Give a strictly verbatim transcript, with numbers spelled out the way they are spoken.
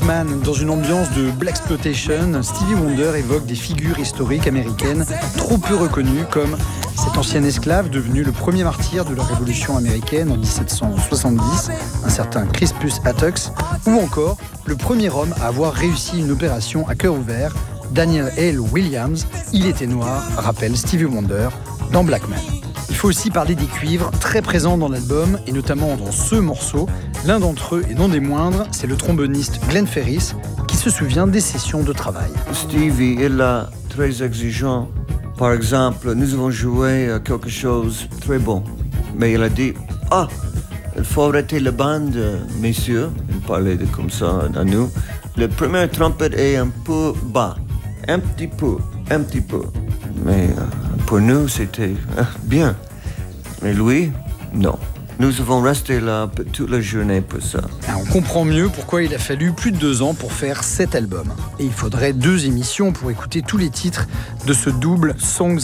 Man. Dans une ambiance de blaxploitation, Stevie Wonder évoque des figures historiques américaines trop peu reconnues, comme cet ancien esclave devenu le premier martyr de la Révolution américaine en dix-sept cent soixante-dix, un certain Crispus Attucks, ou encore le premier homme à avoir réussi une opération à cœur ouvert, Daniel Hale Williams. Il était noir, rappelle Stevie Wonder dans Black Man. Il faut aussi parler des cuivres très présents dans l'album, et notamment dans ce morceau. L'un d'entre eux, et non des moindres, c'est le tromboniste Glenn Ferris, qui se souvient des sessions de travail. Stevie est là, très exigeant. Par exemple, nous avons joué quelque chose de très bon, mais il a dit « Ah, il faut arrêter la bande, messieurs. » Il parlait de comme ça à nous. Le premier trompette est un peu bas, un petit peu, un petit peu. Mais euh, pour nous, c'était euh, bien. Mais lui, non. Nous avons resté là toute la journée pour ça. On comprend mieux pourquoi il a fallu plus de deux ans pour faire cet album. Et il faudrait deux émissions pour écouter tous les titres de ce double Songs